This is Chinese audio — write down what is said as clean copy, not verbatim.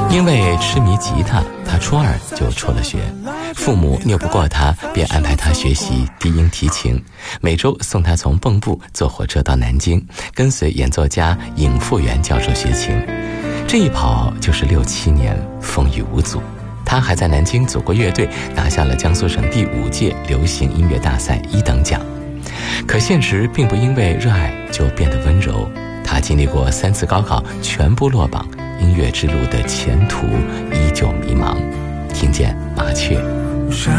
因为痴迷吉他，他初二就辍了学，父母拗不过他，便安排他学习低音提琴，每周送他从蚌埠坐火车到南京，跟随演奏家尹复原教授学琴。这一跑就是6、7年，风雨无阻。他还在南京组过乐队，拿下了江苏省第5届流行音乐大赛1等奖。可现实并不因为热爱就变得温柔，他经历过3次高考全部落榜，音乐之路的前途依旧迷茫。听见麻雀。